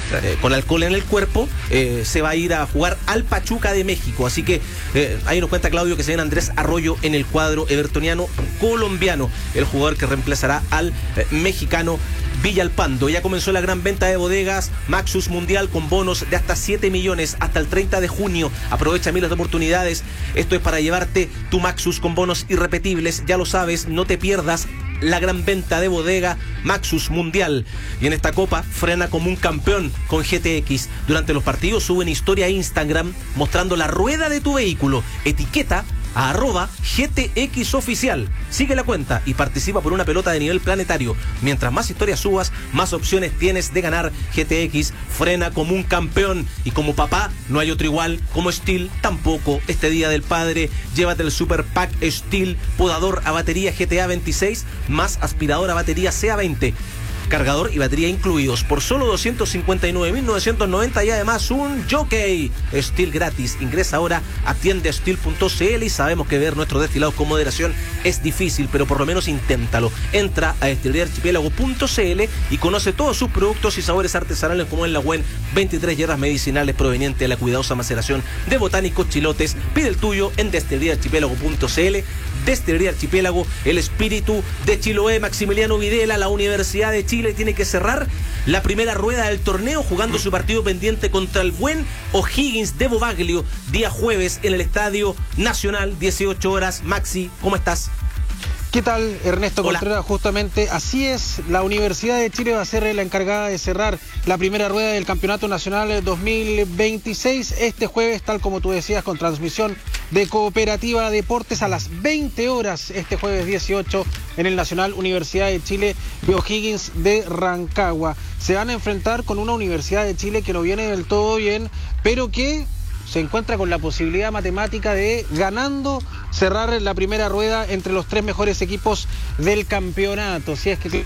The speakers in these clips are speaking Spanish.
con alcohol en el cuerpo, se va a ir a jugar al Pachuca de México. Así que ahí nos cuenta Claudio que se viene Andrés Arroyo en el cuadro evertoniano colombiano, el jugador que reemplazará al mexicano Villalpando. Ya comenzó la gran venta de bodegas Maxus Mundial con bonos de hasta 7 millones hasta el 30 de junio. Aprovecha miles de oportunidades. Esto es para llevarte tu Maxus con bonos irrepetibles. Ya lo sabes, no te pierdas la gran venta de bodega Maxus Mundial. Y en esta copa frena como un campeón con GTX. Durante los partidos suben historia a Instagram mostrando la rueda de tu vehículo. Etiqueta a @GTX Oficial. Sigue la cuenta y participa por una pelota de nivel planetario. Mientras más historias subas, más opciones tienes de ganar. GTX frena como un campeón. Y como papá, no hay otro igual. Como Steel, tampoco. Este Día del Padre, llévate el Super Pack Steel, podador a batería GTA 26, más aspirador a batería CA20. Cargador y batería incluidos por solo 259.990 y además un jockey Steel gratis. Ingresa ahora a tiendasteel.cl y sabemos que ver nuestros destilados con moderación es difícil, pero por lo menos inténtalo. Entra a destileríaarchipiélago.cl y conoce todos sus productos y sabores artesanales como en la WEN, 23 hierbas medicinales provenientes de la cuidadosa maceración de botánicos chilotes. Pide el tuyo en destileríaarchipiélago.cl. Destilería Archipiélago, el espíritu de Chiloé. Maximiliano Videla, la Universidad de Chile tiene que cerrar la primera rueda del torneo jugando su partido pendiente contra el buen O'Higgins de Bobaglio, día jueves en el Estadio Nacional, 18 horas. Maxi, ¿cómo estás? ¿Qué tal, Ernesto Contreras? Justamente así es, la Universidad de Chile va a ser la encargada de cerrar la primera rueda del Campeonato Nacional 2026 este jueves, tal como tú decías, con transmisión de Cooperativa Deportes a las 20 horas, este jueves 18 en el Nacional Universidad de Chile de O'Higgins de Rancagua. Se van a enfrentar con una Universidad de Chile que no viene del todo bien, pero que se encuentra con la posibilidad matemática de, ganando, cerrar la primera rueda entre los 3 mejores equipos del campeonato. Si es que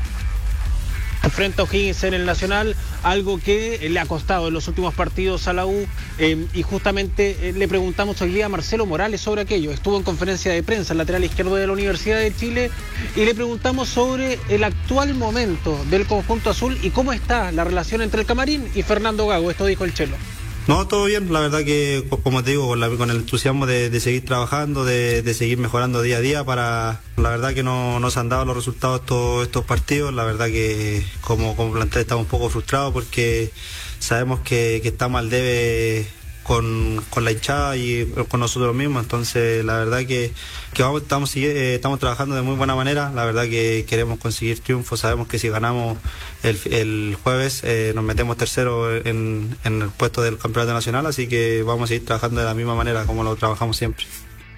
enfrenta a O'Higgins en el Nacional, algo que le ha costado en los últimos partidos a la U, y justamente le preguntamos hoy día a Marcelo Morales sobre aquello. Estuvo en conferencia de prensa, el lateral izquierdo de la Universidad de Chile, y le preguntamos sobre el actual momento del conjunto azul y cómo está la relación entre el Camarín y Fernando Gago. Esto dijo el Chelo. No, todo bien, la verdad que, como te digo, con el entusiasmo de seguir trabajando, de seguir mejorando día a día. La verdad que no nos han dado los resultados estos partidos. La verdad que como plantel estamos un poco frustrados porque sabemos que estamos al debe con la hinchada y con nosotros mismos. Entonces la verdad que estamos trabajando de muy buena manera. La verdad que queremos conseguir triunfo. Sabemos que si ganamos el jueves nos metemos tercero en el puesto del campeonato nacional, así que vamos a seguir trabajando de la misma manera como lo trabajamos siempre.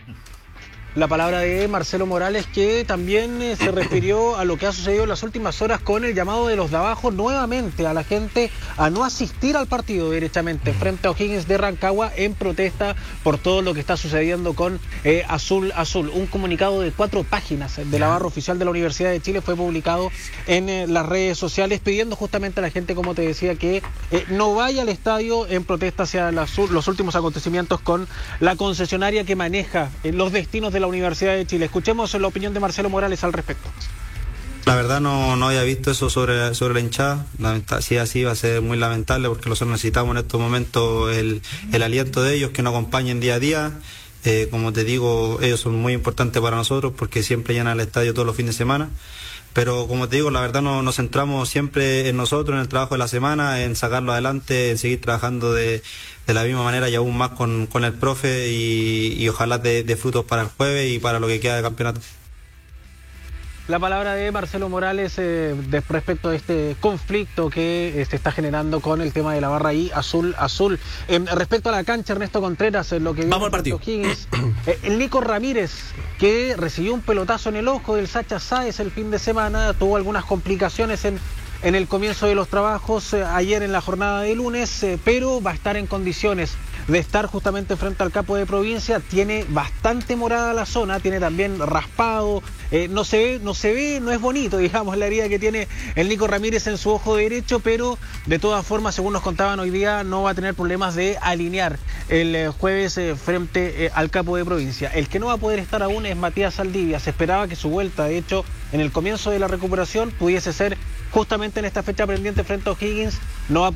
La palabra de Marcelo Morales, que también se refirió a lo que ha sucedido en las últimas horas con el llamado de los de abajo nuevamente a la gente a no asistir al partido derechamente frente a O'Higgins de Rancagua en protesta por todo lo que está sucediendo con Azul. Un comunicado de 4 páginas de la barra oficial de la Universidad de Chile fue publicado en las redes sociales pidiendo justamente a la gente, como te decía, que no vaya al estadio en protesta hacia los últimos acontecimientos con la concesionaria que maneja los destinos de la Universidad de Chile. Escuchemos la opinión de Marcelo Morales al respecto. La verdad no había visto eso sobre la hinchada. Si así va a ser muy lamentable porque nosotros necesitamos en estos momentos el aliento de ellos, que nos acompañen día a día. Como te digo, ellos son muy importantes para nosotros porque siempre llenan el estadio todos los fines de semana. Pero como te digo, la verdad nos centramos siempre en nosotros, en el trabajo de la semana, en sacarlo adelante, en seguir trabajando de la misma manera y aún más con el profe y ojalá de frutos para el jueves y para lo que queda de campeonato. La palabra de Marcelo Morales respecto a este conflicto que se está generando con el tema de la barra y azul. Respecto a la cancha, Ernesto Contreras, lo que vamos al partido. O'Higgins, el Nico Ramírez, que recibió un pelotazo en el ojo del Sacha Sáez el fin de semana, tuvo algunas complicaciones en el comienzo de los trabajos ayer en la jornada de lunes, pero va a estar en condiciones de estar justamente frente al capo de provincia. Tiene bastante morada la zona, tiene también raspado, no se ve, no es bonito, digamos, la herida que tiene el Nico Ramírez en su ojo derecho, pero de todas formas, según nos contaban hoy día, no va a tener problemas de alinear el jueves frente al capo de provincia. El que no va a poder estar aún es Matías Saldivia. Se esperaba que su vuelta, de hecho, en el comienzo de la recuperación pudiese ser justamente en esta fecha pendiente frente a O'Higgins. No va a